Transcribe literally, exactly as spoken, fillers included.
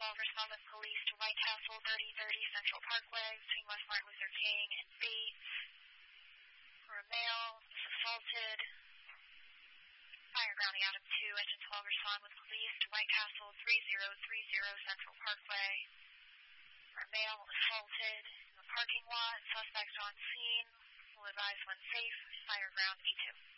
twelve, respond with police to White Castle, thirty thirty Central Parkway, between West Martin Luther King and Bates. For a male, was assaulted. Fire grounding Adam two, engine twelve, respond with police to White Castle, three zero three zero Central Parkway. For a male, assaulted in the parking lot, suspect on scene, will advise when safe, fire ground E two.